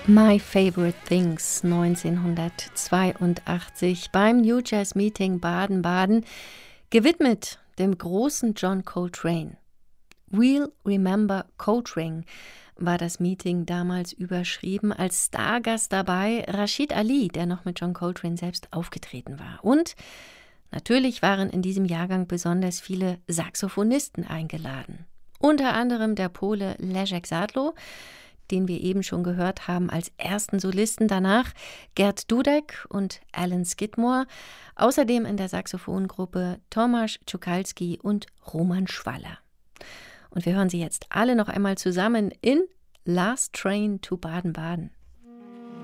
My Favorite Things 1982 beim New Jazz Meeting Baden-Baden, gewidmet dem großen John Coltrane. We'll Remember Coltrane war das Meeting damals überschrieben, als Stargast dabei Rashid Ali, der noch mit John Coltrane selbst aufgetreten war. Und natürlich waren in diesem Jahrgang besonders viele Saxophonisten eingeladen. Unter anderem der Pole Leszek Sadlo, den wir eben schon gehört haben als ersten Solisten, danach Gert Dudek und Alan Skidmore, außerdem in der Saxophongruppe Tomasz Czukalski und Roman Schwaller. Und wir hören sie jetzt alle noch einmal zusammen in Last Train to Baden-Baden.